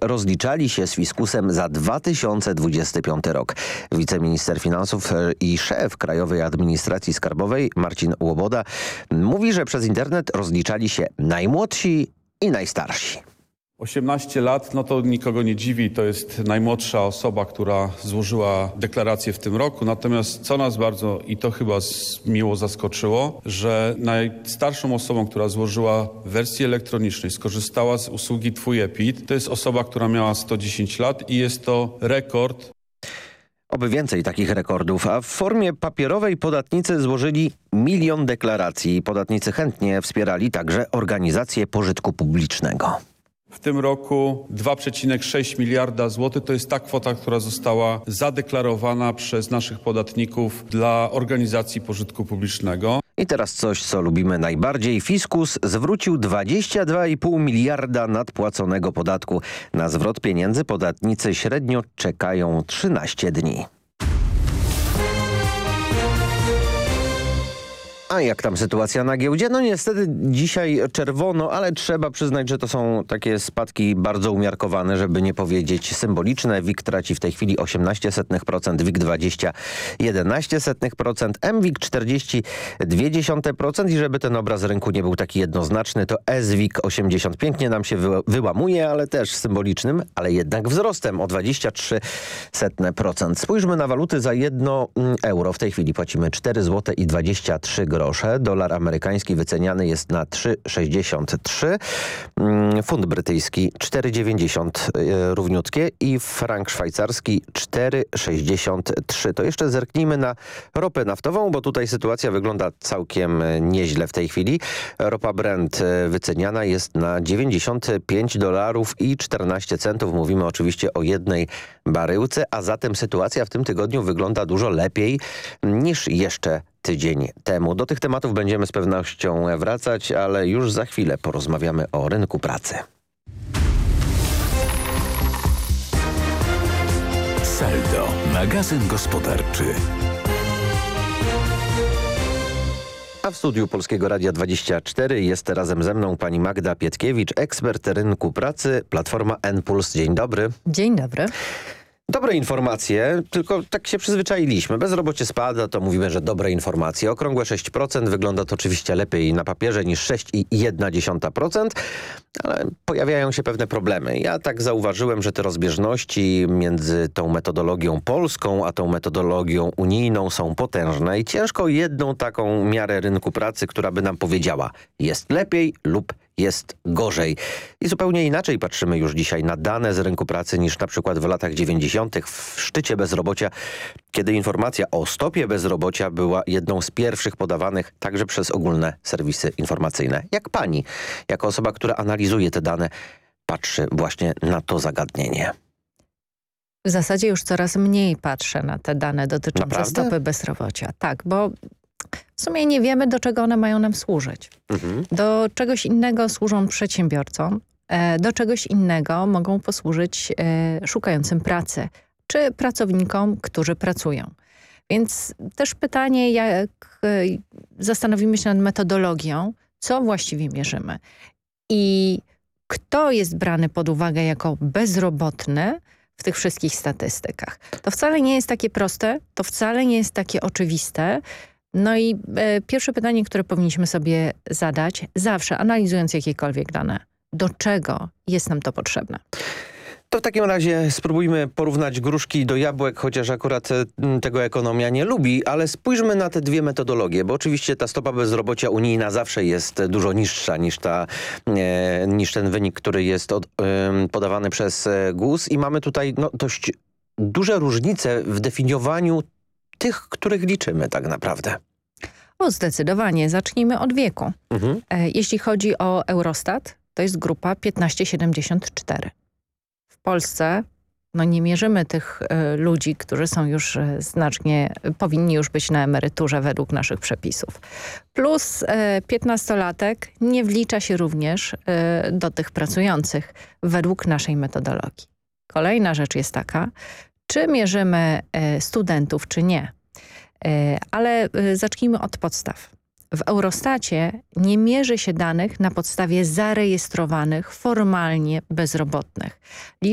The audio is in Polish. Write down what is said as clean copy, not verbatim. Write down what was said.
rozliczali się z fiskusem za 2025 rok. Wiceminister finansów i szef Krajowej Administracji Skarbowej Marcin Łoboda mówi, że przez internet rozliczali się najmłodsi i najstarsi. 18 lat, no to nikogo nie dziwi, to jest najmłodsza osoba, która złożyła deklarację w tym roku. Natomiast co nas bardzo, i to chyba miło zaskoczyło, że najstarszą osobą, która złożyła w wersji elektronicznej, skorzystała z usługi Twój e-PIT, to jest osoba, która miała 110 lat i jest to rekord. Oby więcej takich rekordów, a w formie papierowej podatnicy złożyli 1 000 000 deklaracji. Podatnicy chętnie wspierali także organizacje pożytku publicznego. W tym roku 2,6 miliarda złotych to jest ta kwota, która została zadeklarowana przez naszych podatników dla organizacji pożytku publicznego. I teraz coś, co lubimy najbardziej. Fiskus zwrócił 22,5 miliarda nadpłaconego podatku. Na zwrot pieniędzy podatnicy średnio czekają 13 dni. A jak tam sytuacja na giełdzie? No niestety dzisiaj czerwono, ale trzeba przyznać, że to są takie spadki bardzo umiarkowane, żeby nie powiedzieć symboliczne. WIG traci w tej chwili 0,18%, WIG 20 0,11%, MWIG 40,2% i żeby ten obraz rynku nie był taki jednoznaczny, to SWIG 80 pięknie nam się wyłamuje, ale też symbolicznym, ale jednak wzrostem o 23%. Spójrzmy na waluty za 1 euro. W tej chwili płacimy 4 zł i 23 grosze. Dolar amerykański wyceniany jest na 3,63, funt brytyjski 4,90 równiutkie i frank szwajcarski 4,63. To jeszcze zerknijmy na ropę naftową, bo tutaj sytuacja wygląda całkiem nieźle w tej chwili. Ropa Brent wyceniana jest na $95,14. Mówimy oczywiście o jednej baryłce, a zatem sytuacja w tym tygodniu wygląda dużo lepiej niż jeszcze tydzień temu. Do tych tematów będziemy z pewnością wracać, ale już za chwilę porozmawiamy o rynku pracy. Saldo, magazyn gospodarczy. A w studiu Polskiego Radia 24 jest razem ze mną pani Magda Pietkiewicz, ekspert rynku pracy, Platforma N+. Dzień dobry. Dzień dobry. Dobre informacje, tylko tak się przyzwyczailiśmy. Bezrobocie spada, to mówimy, że dobre informacje. Okrągłe 6%, wygląda to oczywiście lepiej na papierze niż 6,1%, ale pojawiają się pewne problemy. Ja tak zauważyłem, że te rozbieżności między tą metodologią polską, a tą metodologią unijną są potężne i ciężko jedną taką miarę rynku pracy, która by nam powiedziała, jest lepiej lub jest gorzej. I zupełnie inaczej patrzymy już dzisiaj na dane z rynku pracy niż na przykład w latach 90. w szczycie bezrobocia, kiedy informacja o stopie bezrobocia była jedną z pierwszych podawanych także przez ogólne serwisy informacyjne. Jak pani, jako osoba, która analizuje te dane, patrzy właśnie na to zagadnienie? W zasadzie już coraz mniej patrzę na te dane dotyczące Naprawdę? stopy bezrobocia. Tak, bo w sumie nie wiemy, do czego one mają nam służyć. Do czegoś innego służą przedsiębiorcom, do czegoś innego mogą posłużyć szukającym pracy, czy pracownikom, którzy pracują. Więc też pytanie, jak zastanowimy się nad metodologią, co właściwie mierzymy i kto jest brany pod uwagę jako bezrobotny w tych wszystkich statystykach. To wcale nie jest takie proste, to wcale nie jest takie oczywiste. No i pierwsze pytanie, które powinniśmy sobie zadać, zawsze analizując jakiekolwiek dane, do czego jest nam to potrzebne? To w takim razie spróbujmy porównać gruszki do jabłek, chociaż akurat tego ekonomia nie lubi, ale spójrzmy na te dwie metodologie, bo oczywiście ta stopa bezrobocia unijna zawsze jest dużo niższa niż ten wynik, który jest podawany przez GUS i mamy tutaj dość duże różnice w definiowaniu tych, których liczymy tak naprawdę. O, zdecydowanie. Zacznijmy od wieku. Jeśli chodzi o Eurostat, to jest grupa 15-74. W Polsce nie mierzymy tych ludzi, którzy są już powinni już być na emeryturze według naszych przepisów. Plus 15-latek nie wlicza się również do tych pracujących według naszej metodologii. Kolejna rzecz jest taka, czy mierzymy studentów, czy nie. Ale zacznijmy od podstaw. W Eurostacie nie mierzy się danych na podstawie zarejestrowanych formalnie bezrobotnych.